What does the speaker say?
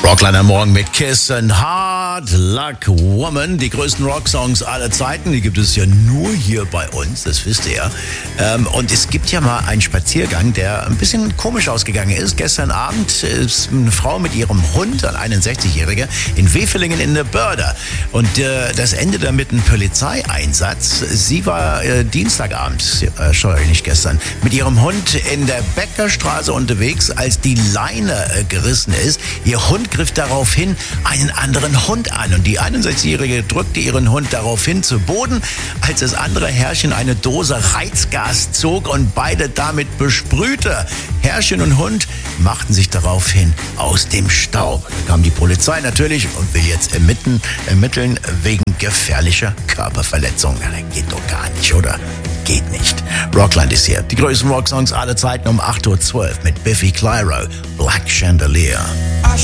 Rockland am Morgen mit Kiss and Hard Luck Woman. Die größten Rocksongs aller Zeiten, die gibt es ja nur hier bei uns, das wisst ihr ja. Und es gibt ja mal einen Spaziergang, der ein bisschen komisch ausgegangen ist. Gestern Abend ist eine Frau mit ihrem Hund, ein 61-Jähriger, in Wevelingen in der Börde. Und das endete mit einem Polizeieinsatz. Sie war Dienstagabend, nicht gestern, mit ihrem Hund in der Bäckerstraße unterwegs, als die Leine gerissen ist. Ihr Hund griff daraufhin einen anderen Hund an und die 61-Jährige drückte ihren Hund daraufhin zu Boden, als das andere Herrchen eine Dose Reizgas zog und beide damit besprühte. Herrchen und Hund machten sich daraufhin aus dem Staub. Da kam die Polizei natürlich und will jetzt ermitteln wegen gefährlicher Körperverletzung. Na, das geht doch gar nicht, oder? Geht nicht. Rockland ist hier. Die größten Rocksongs aller Zeiten um 8:12 Uhr mit Biffy Clyro, Black Chandelier.